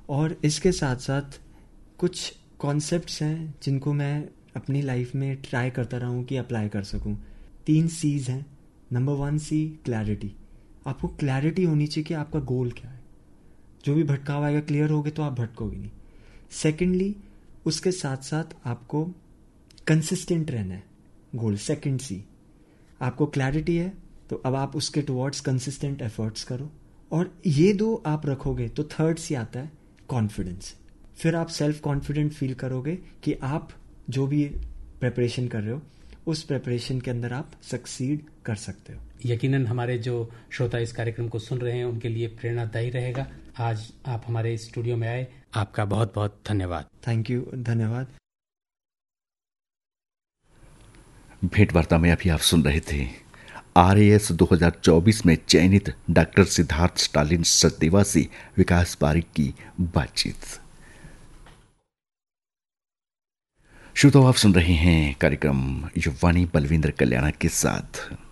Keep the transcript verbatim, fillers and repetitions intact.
और इसके साथ साथ कुछ कॉन्सेप्ट्स हैं जिनको मैं अपनी लाइफ में ट्राई करता रहा हूँ कि अप्लाई कर सकूँ। तीन सीज हैं। नंबर वन सी, क्लैरिटी। आपको क्लैरिटी होनी चाहिए कि आपका गोल क्या है। जो भी भटकाव आएगा, क्लियर होगे तो आप भटकोगे नहीं। सेकेंडली, उसके साथ साथ आपको कंसिस्टेंट रहना है। गोल सेकेंड सी। आपको क्लैरिटी है तो अब आप उसके टुवर्ड्स कंसिस्टेंट एफर्ट्स करो, और ये दो आप रखोगे तो थर्ड सी आता है कॉन्फिडेंस। फिर आप सेल्फ कॉन्फिडेंट फील करोगे कि आप जो भी प्रिपरेशन कर रहे हो उस प्रिपरेशन के अंदर आप सक्सीड कर सकते हो। यकीनन हमारे जो श्रोता इस कार्यक्रम को सुन रहे हैं उनके लिए प्रेरणादायी रहेगा। आज आप हमारे स्टूडियो में आए, आपका बहुत बहुत धन्यवाद। थैंक यू, धन्यवाद। भेंट वार्ता में अभी आप सुन रहे थे आर ए एस दो हज़ार चौबीस में चयनित डॉक्टर सिद्धार्थ स्टालिन सचदेवा से विकास पारिक की बातचीत। श्रोताओ, आप सुन रहे हैं कार्यक्रम युवानी बलविंदर कल्याणा के साथ।